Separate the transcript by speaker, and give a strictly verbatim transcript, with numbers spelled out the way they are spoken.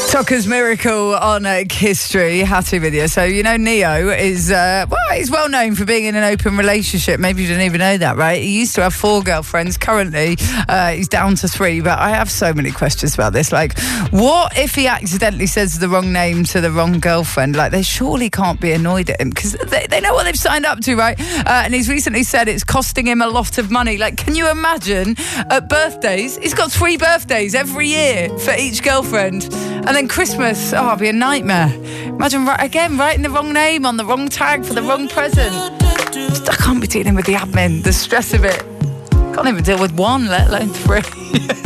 Speaker 1: Tucker's Miracle on uh, History. Happy with you. So, you know, Neo is, uh, well, he's well known for being in an open relationship. Maybe you didn't even know that, right? He used to have four girlfriends. Currently, uh, he's down to three. But I have so many questions about this. Like, what if he accidentally says the wrong name to the wrong girlfriend? Like, they surely can't be annoyed at him because they, they know what they've signed up to, right? Uh, and he's recently said it's costing him a lot of money. Like, can you imagine at birthdays? He's got three birthdays every year for each girlfriend. And then Christmas, oh, it'd be a nightmare. Imagine, right, again, writing the wrong name on the wrong tag for the wrong present. I can't be dealing with the admin, the stress of it. Can't even deal with one, let alone three.